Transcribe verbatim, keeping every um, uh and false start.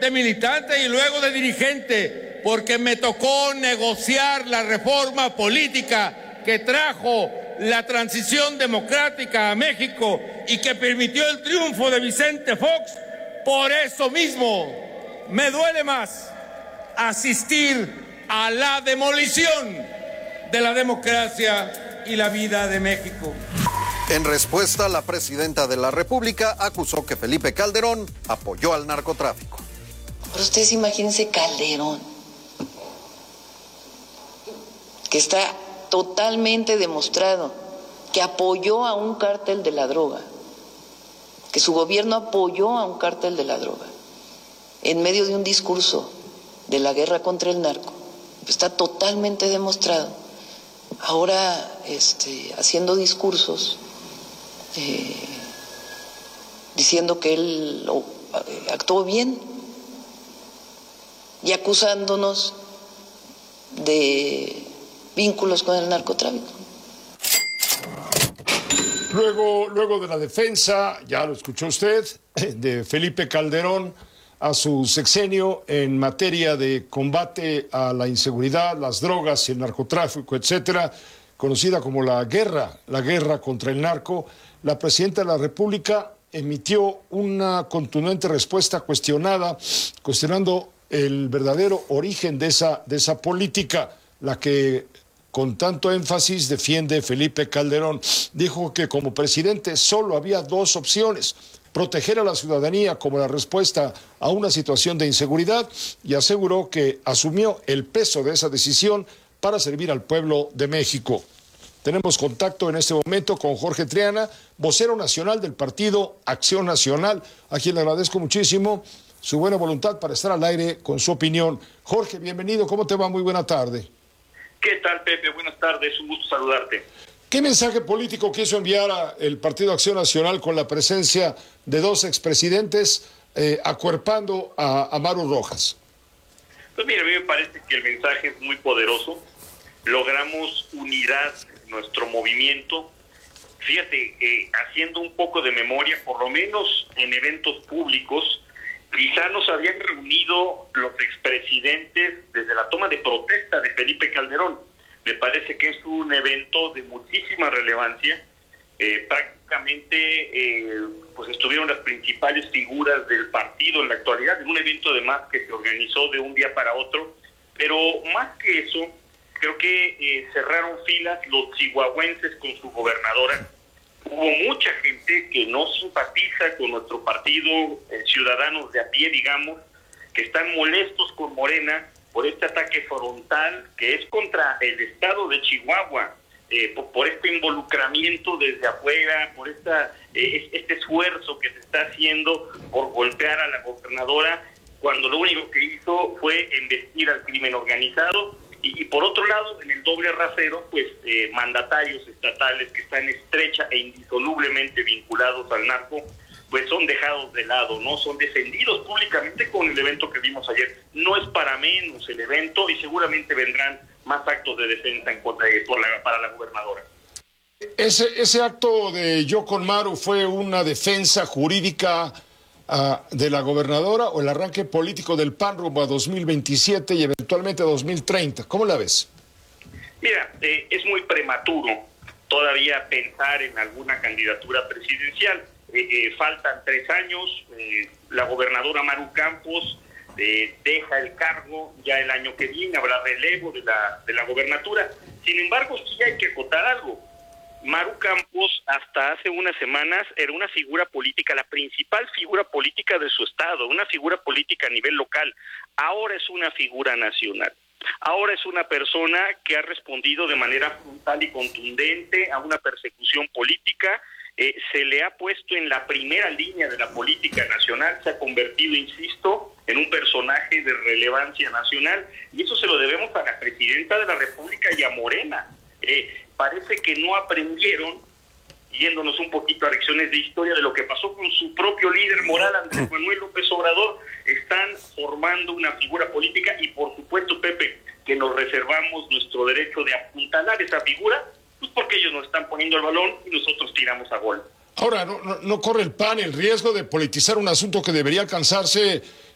de militante y luego de dirigente, porque me tocó negociar la reforma política que trajo la transición democrática a México y que permitió el triunfo de Vicente Fox. Por eso mismo me duele más asistir a la demolición de la democracia y la vida de México. En respuesta, la presidenta de la República acusó que Felipe Calderón apoyó al narcotráfico. Pero ustedes imagínense Calderón, que está totalmente demostrado que apoyó a un cártel de la droga, que su gobierno apoyó a un cártel de la droga, en medio de un discurso de la guerra contra el narco. Está totalmente demostrado. Ahora, este, haciendo discursos, eh, diciendo que él lo, eh, actuó bien y acusándonos de vínculos con el narcotráfico. Luego, luego de la defensa, ya lo escuchó usted, de Felipe Calderón a su sexenio en materia de combate a la inseguridad, las drogas y el narcotráfico, etcétera, conocida como la guerra, la guerra contra el narco, la presidenta de la República emitió una contundente respuesta cuestionada, cuestionando el verdadero origen de esa, de esa política, la que con tanto énfasis defiende Felipe Calderón. Dijo que como presidente solo había dos opciones: proteger a la ciudadanía como la respuesta a una situación de inseguridad, y aseguró que asumió el peso de esa decisión para servir al pueblo de México. Tenemos contacto en este momento con Jorge Triana, vocero nacional del Partido Acción Nacional, a quien le agradezco muchísimo su buena voluntad para estar al aire con su opinión. Jorge, bienvenido, ¿cómo te va? Muy buena tarde. ¿Qué tal, Pepe? Buenas tardes, un gusto saludarte. ¿Qué mensaje político quiso enviar a el Partido Acción Nacional con la presencia de dos expresidentes eh, acuerpando a, a Maru Rojas? Pues mira, a mí me parece que el mensaje es muy poderoso. Logramos unidad en nuestro movimiento. Fíjate, eh, haciendo un poco de memoria, por lo menos en eventos públicos, quizá nos habían reunido los expresidentes desde la toma de protesta de Felipe Calderón. Me parece que es un evento de muchísima relevancia. Eh, prácticamente eh, pues estuvieron las principales figuras del partido en la actualidad, en un evento además que se organizó de un día para otro. Pero más que eso, creo que eh, cerraron filas los chihuahuenses con su gobernadora. Hubo mucha gente que no simpatiza con nuestro partido, eh, ciudadanos de a pie, digamos, que están molestos con Morena por este ataque frontal que es contra el estado de Chihuahua, eh, por, por este involucramiento desde afuera, por esta eh, este esfuerzo que se está haciendo por golpear a la gobernadora, cuando lo único que hizo fue embestir al crimen organizado. Y, y por otro lado, en el doble rasero, pues eh, mandatarios estatales que están estrecha e indisolublemente vinculados al narco, pues son dejados de lado, ¿no? Son defendidos públicamente con el evento que vimos ayer. No es para menos el evento y seguramente vendrán más actos de defensa en contra de, por la, para la gobernadora. Ese, ese acto de Yo con Maru fue una defensa jurídica uh, de la gobernadora, o el arranque político del P A N rumbo a dos mil veintisiete y eventualmente a dos mil treinta. ¿Cómo la ves? Mira, eh, es muy prematuro todavía pensar en alguna candidatura presidencial. Eh, eh, faltan tres años, eh, la gobernadora Maru Campos eh, deja el cargo ya el año que viene, habrá relevo de la, de la gobernatura. Sin embargo, sí hay que acotar algo. Maru Campos hasta hace unas semanas era una figura política, la principal figura política de su estado, una figura política a nivel local. Ahora es una figura nacional. Ahora es una persona que ha respondido de manera frontal y contundente a una persecución política. Eh, se le ha puesto en la primera línea de la política nacional, se ha convertido, insisto, en un personaje de relevancia nacional, y eso se lo debemos a la presidenta de la República y a Morena. Eh, parece que no aprendieron, yéndonos un poquito a lecciones de historia, de lo que pasó con su propio líder moral, Andrés Manuel López Obrador. Están formando una figura política y, por supuesto, Pepe, que nos reservamos nuestro derecho de apuntalar esa figura, pues porque ellos nos están poniendo el balón y nosotros tiramos a gol. Ahora, ¿no, no, no corre el P A N el riesgo de politizar un asunto que debería alcanzarse